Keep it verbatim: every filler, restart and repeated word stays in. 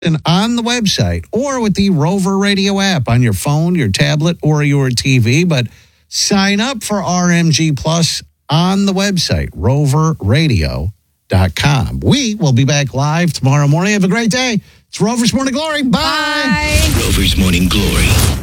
And on the website or with the Rover Radio app on your phone, your tablet, or your T V. But sign up for R M G Plus on the website, rover radio dot com. We will be back live tomorrow morning. Have a great day. It's Rover's Morning Glory. Bye. Bye. Rover's Morning Glory.